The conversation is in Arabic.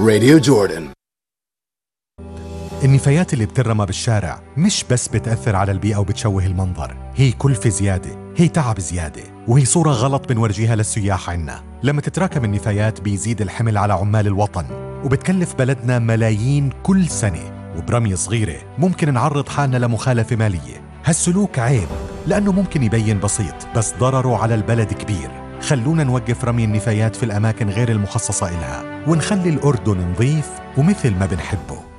راديو جوردن. النفايات اللي بترمى بالشارع مش بس بتأثر على البيئة وبتشوه المنظر، هي كلفة زيادة، هي تعب زيادة، وهي صورة غلط بنورجيها للسياح عنا. لما تتراكم النفايات بيزيد الحمل على عمال الوطن، وبتكلف بلدنا ملايين كل سنة، وبرمية صغيرة ممكن نعرض حالنا لمخالفة مالية. هالسلوك عيب لأنه ممكن يبين بسيط، بس ضرره على البلد كبير. خلونا نوقف رمي النفايات في الأماكن غير المخصصة إلها، ونخلي الأردن نظيف ومثل ما بنحبه.